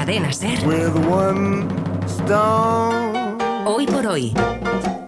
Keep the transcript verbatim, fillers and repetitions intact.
Cadena Ser. With one stone. Hoy por hoy.